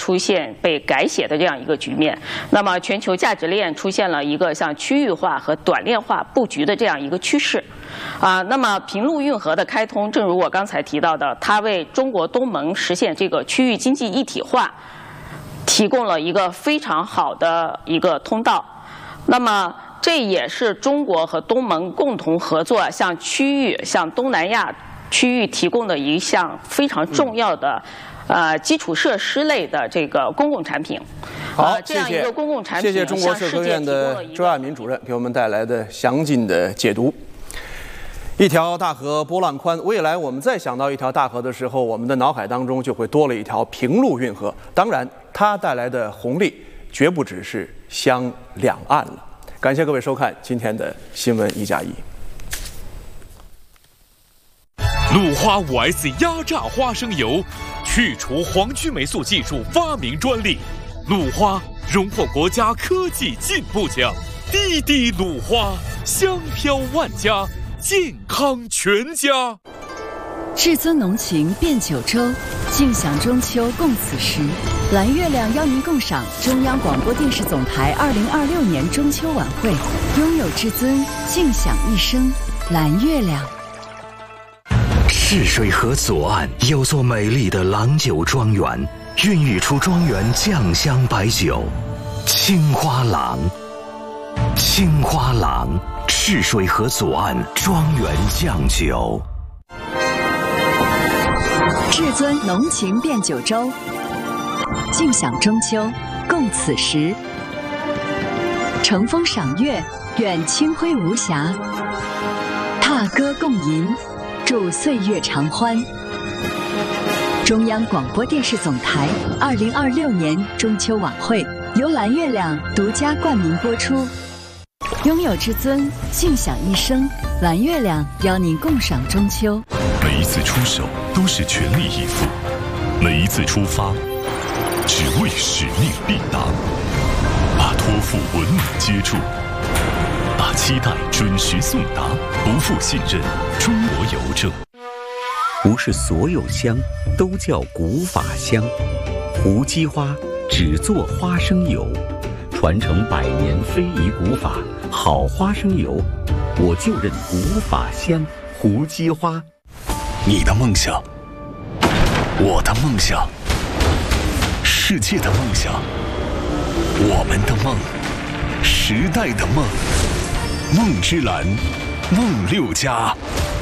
出现被改写的这样一个局面。那么全球价值链出现了一个向区域化和短链化布局的这样一个趋势。那么平陆运河的开通，正如我刚才提到的，它为中国东盟实现这个区域经济一体化提供了一个非常好的一个通道。那么这也是中国和东盟共同合作向区域、向东南亚区域提供的一项非常重要的基础设施类的这个公共产品。 好， 这样一个公共产品， 谢谢中国社科院的周亚民主任给我们带来的详尽的解读。一条大河波浪宽，未来我们再想到一条大河的时候，我们的脑海当中就会多了一条平陆运河。当然，它带来的红利绝不只是相两岸了。感谢各位收看今天的新闻1+1。 鲁花5S 压榨花生油，去除黄曲霉素技术发明专利。鲁花荣获国家科技进步奖。滴滴鲁花，香飘万家，健康全家。 至尊浓情变九州，尽享中秋共此时。蓝月亮邀您共赏中央广播电视总台2026年中秋晚会，拥有至尊，尽享一生。蓝月亮。 赤水河左岸有座美丽的郎酒庄园，孕育出庄园酱香白酒青花郎。青花郎，赤水河左岸庄园酱酒。 至尊浓情变九州，尽享中秋共此时。乘风赏月，愿清辉无瑕；踏歌共吟，祝岁月长欢。中央广播电视总台2026年中秋晚会由蓝月亮独家冠名播出。拥有至尊，尽享一生。蓝月亮邀您共赏中秋。 每一次出手都是全力以赴，每一次出发只为使命必达。把托付稳稳接住，把期待准时送达，不负信任中国邮政。 不是所有香都叫古法香，胡姬花只做花生油，传承100年非遗古法，好花生油，我就认古法香胡姬花。 你的梦想，我的梦想，世界的梦想，我们的梦，时代的梦，梦之蓝，梦6+。